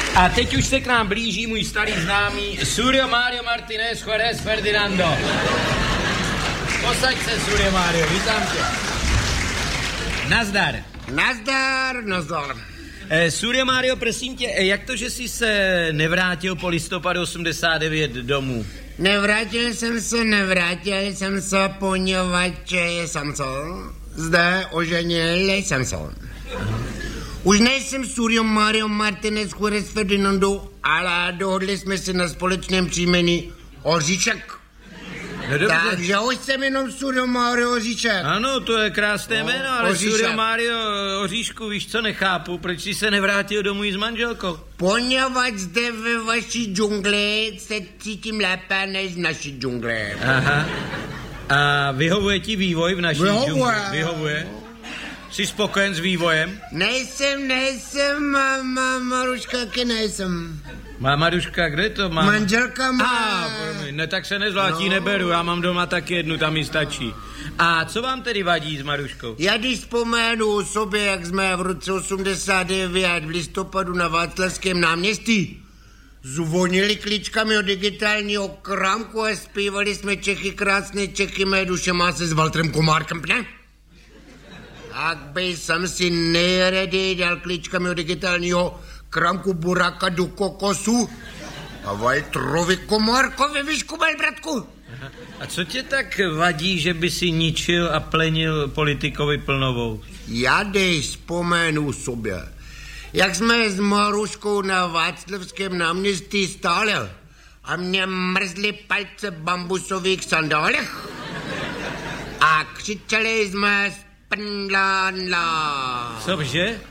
A teď už se k nám blíží můj starý známý Surio Mario Martinez Juárez Ferdinando. Posaď se, Surio Mario, vítám tě. Nazdar. Nazdar. Surio Mario, prosím tě, jak to, že jsi se nevrátil po listopadu 89 domů? Nevrátil jsem se, poněvadž jsem se zde oženil jsem se. Už nejsem Surio Mario Martinez Juárez Ferdinando, ale dohodli jsme si na společném příjmení Oříšek. No takže už jsem jenom Surio Mario Oříšek. Ano, to je krásné jméno, ale Oříšek. Surio Mario Oříšku, víš co, nechápu, proč jsi se nevrátil domů s manželkou? Poněvadž zde ve vaší džungli se cítím lépe než v naší džungli. Aha. A vyhovuje ti vývoj v naší džungli? Vyhovuje. Jsi spokojen s vývojem? Nejsem, Maruška, taky nejsem. Má Maruška, kde to má? Manželka má. Promiň, ne, tak se nezvlátí, neberu, já mám doma taky jednu, tam mi stačí. A co vám tedy vadí s Maruškou? Já když vzpomenu sobě, jak jsme v roce 89 v listopadu na Václavském náměstí zvonili klíčkami od digitálního krámku a zpívali jsme Čechy krásné, Čechy mé duše má se s Valtrem Komárkem, ne? Tak by jsem si nejraději dal klíčkami od digitálního krámku buráka do kokosu a Valtrovi Komárkovi vyškubal, bratku. Aha. A co tě tak vadí, že by si ničil a plenil politikovi Plnovou? Já když vzpomenu sobě, jak jsme s Maruškou na Václavském náměstí stáli a mě mrzly palce v bambusových sandálech a křičeli jsme Spndla. Cože?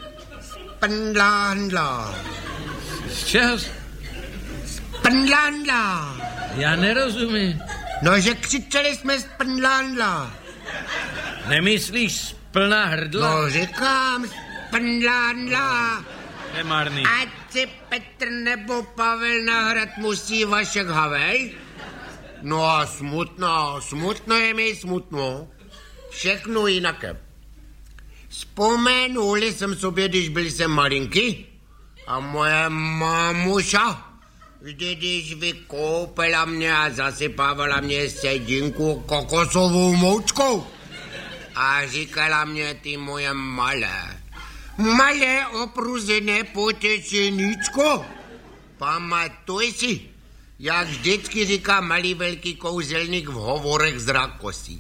Spndla. Z čeho? Spndla. Já nerozumím. No, že křičeli jsme Spndla. Nemyslíš plná hrdla? No, říkám Spndla. Nemarný. Ať si Petr nebo Pavel nahrad musí Vašek Havel. No a smutno je mi smutno. Všechno jinaké. Vzpomenuli jsem sobě, když byl jsem malinký a moje mamuša vždy, když vykoupila mě a zasypávala mě sedinku kokosovou moučkou a říkala mě, ty moje malé opruzené potečeníčko, pamatuj si, jak vždycky říká malý velký kouzelník v hovorech z Rákosí.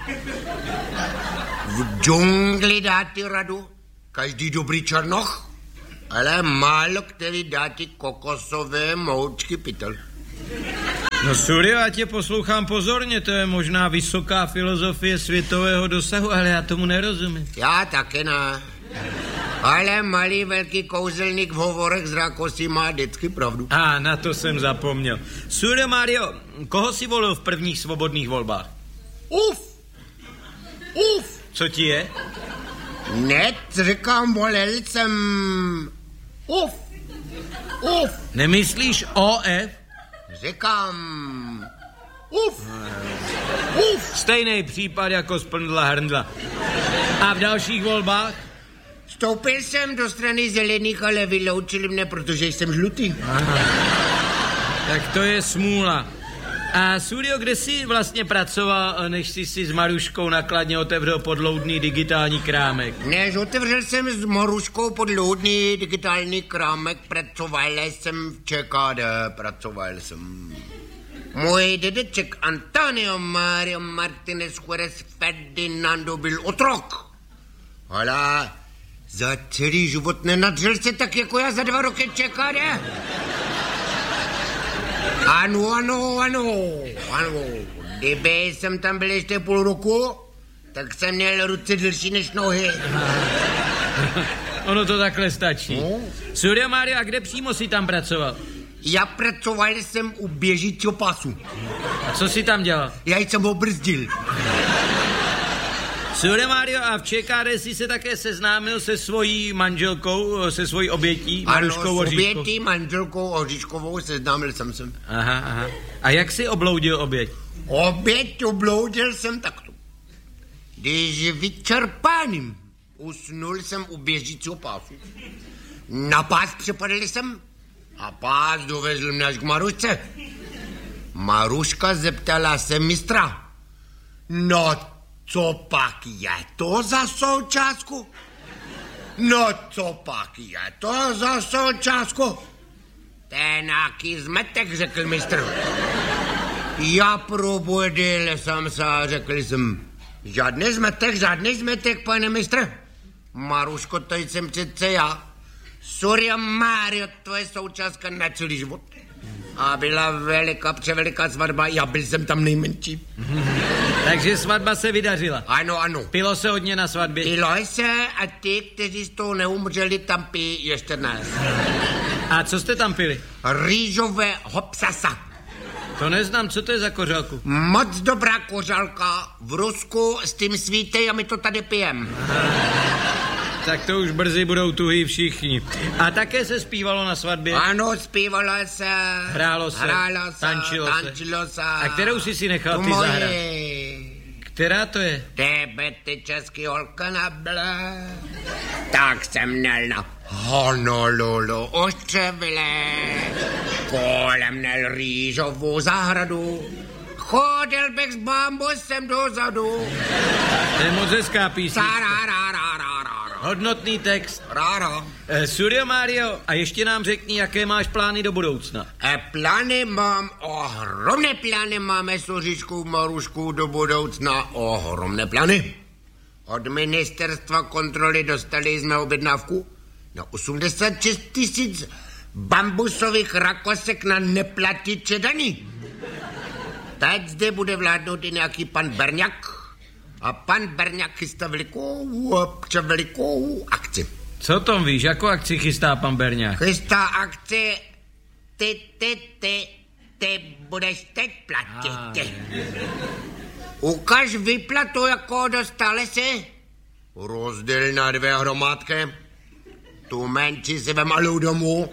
V džungli dá ti radu každý dobrý černoch, ale málo který dá ti kokosové moučky pytel. No Surio, já tě poslouchám pozorně, to je možná vysoká filozofie světového dosahu, ale já tomu nerozumím. Já taky ne. Ale malý velký kouzelník v hovorech z Rákosí má vždycky pravdu. Na to jsem zapomněl. Surio Mario, koho si volil v prvních svobodných volbách? Uf. Co ti je? Net, říkám, volil jsem... Uf. Nemyslíš OF? Říkám... Uf. Stejný případ jako Spndla Hrndla. A v dalších volbách? Vstoupil jsem do strany zelených, ale vyloučili mne, protože jsem žlutý. Aha. Tak to je smůla. A Surio, kde jsi vlastně pracoval, než jsi si s Maruškou nakladně otevřel podloudný digitální krámek? Než otevřel jsem s Maruškou podloudný digitální krámek, pracoval jsem v ČKD, Můj dědeček Antonio Mario Martinez Juárez Ferdinando byl otrok. Ale za celý život nenadřel se tak jako já za 2 roky ČKD. Ano. Kdyby jsem tam byl ještě půl roku, tak jsem měl ruce delší než nohy. Ono to takhle stačí. No. Surio Mario, a kde přímo jsi tam pracoval? Já pracoval jsem u běžícího pasu. A co jsi tam dělal? Já jsem ho brzdil. Surio Mario, a v ČKD jsi se také seznámil se svojí manželkou, se svojí obětí, Maruškou Oříškovou? Ano, s obětí manželkou Oříškovou seznámil jsem se. Aha. A jak jsi obloudil oběť? Oběť obloudil jsem takto. Když vyčerpáným usnul jsem u běžícího pásu. Na pás připadl jsem A pak dovezl mě až k Marušce. Maruška zeptala se mistra. No, co pak je to za součástku? No, co pak je to za součástku? To je nějaký zmetek, řekl mistr. Já probudil jsem se a řekl jsem, žádný zmetek, pane mistr. Maruško, to jsem přece já. Surya Mario, tvoje součástka na celý život. A byla převeliká svatba, já byl jsem tam nejmenší. Takže svatba se vydařila. Ano. Pilo se hodně na svatbě. Pilo se a ty, kteří z toho neumřeli, tam pijí ještě nás. A co jste tam pili? Rýžové hopsasa. To neznám, co to je za kořálku? Moc dobrá kořálka. V Rusku s tím svítej a my to tady pijem. Tak to už brzy budou tuhý všichni. A také se zpívalo na svatbě? Ano, zpívalo se. Hrálo se. Tančilo se. A kterou jsi nechal ty zahrát? Která to je? Tebe ty český holka nabla. Tak jsem měl na Honolulu ostřevile. Kolem měl rýžovou zahradu. Chodil bych s bambusem dozadu. To je moc hezká písnička. Hodnotný text. Rára. Suryo Mario, a ještě nám řekni, jaké máš plány do budoucna. Plány mám, ohromné plány máme s Oříškou Maruškou do budoucna, ohromné plány. Od ministerstva kontroly dostali jsme objednávku na 86 000 bambusových rakosek na neplatiče daní. Teď zde bude vládnout i nějaký pan Berňák. A pan Berňák chystá velikou akci. Co tom víš, jakou akci chystá pan Berňák? Chystá akci ty budeš teď platit. Ukaž výplatu, jako dostali si. Rozděl na 2 hromádky. Tu menší si vem malou domů.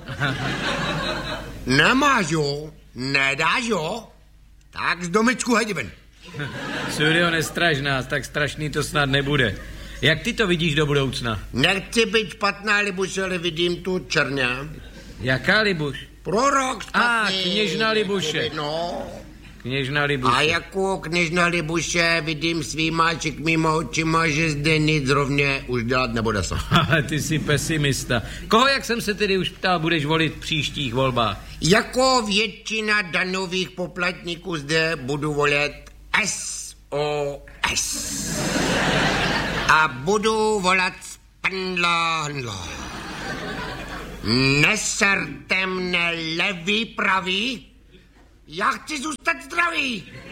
Nemáš jo, nedáš jo, tak z domečku hejdi ven. Suryo, nestraž nás, tak strašný to snad nebude. Jak ty to vidíš do budoucna? Nechci být špatná Libuš, ale vidím tu černě. Jaká Libuš? Prorok špatný. Kněžna Libuše. No. Kněžna Libuše. A jako kněžna Libuše vidím svýma čikmýma očima, že zde nic rovně už dělat nebude se. Ale ty jsi pesimista. Koho, jak jsem se tedy už ptal, budeš volit v příštích volbách? Jako většina daňových poplatníků zde budu volit SOS. A budu volat Spendla. Neserte mne levý pravý, já chci zůstat zdravý.